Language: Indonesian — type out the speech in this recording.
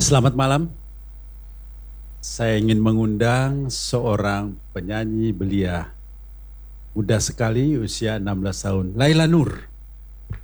Selamat malam. Saya ingin mengundang seorang penyanyi belia. Muda sekali, usia 16 tahun. Laila Nur.